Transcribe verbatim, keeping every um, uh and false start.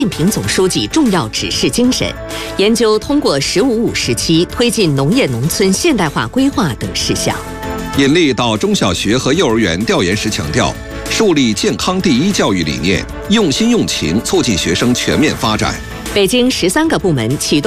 近平总书记重要指示精神，研究通过“十五五”时期推进农业农村现代化规划等事项。 尹力到中小学和幼儿园调研时强调，树立健康第一教育理念，用心用情促进学生全面发展。 北京十三个部门启动